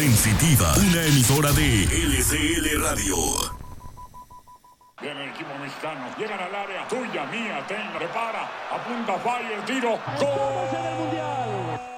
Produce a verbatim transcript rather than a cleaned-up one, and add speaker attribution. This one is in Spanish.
Speaker 1: Sensitiva, una emisora de L C L Radio.
Speaker 2: Viene el equipo mexicano, llegan al área, tuya, mía, ten, prepara, apunta, falla, el tiro, ¡gol!